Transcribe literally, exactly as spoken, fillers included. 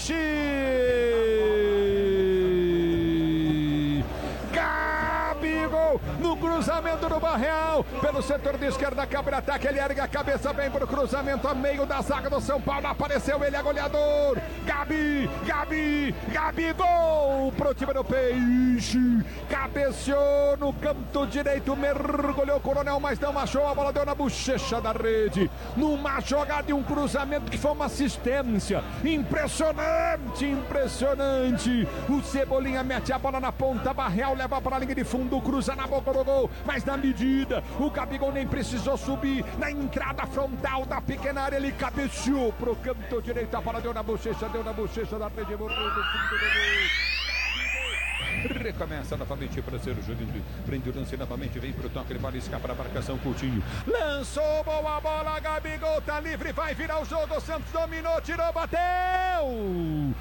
Ixi! Gabigol no cruzamento do Barreal, pelo setor de esquerda, cabe ataque, ele ergue a cabeça, vem pro cruzamento a meio da zaga do São Paulo, apareceu ele, é goleador, Gabi, Gabi, Gabigol pro time do Peixe, cabeceou no canto direito, mergulhou o Coronel, mas não achou, a bola deu na bochecha da rede, numa jogada de um cruzamento que foi uma assistência, impressionante, impressionante, o Cebolinha mete a bola na ponta, Barreal leva para a linha de fundo, cruza na boca do gol, mas na medida, o Gabigol nem precisou subir, na entrada frontal da pequena área, ele cabeceou pro canto direito, a bola deu na bochecha, deu na bochecha da rede, morreu no fundo do gol. Recomeça novamente para ser o Júnior, prende o lance novamente, vem pro toque, ele vai escapar para a marcação, Coutinho, lançou, boa bola, Gabigol tá livre, vai virar o jogo, Santos dominou, tirou, bateu!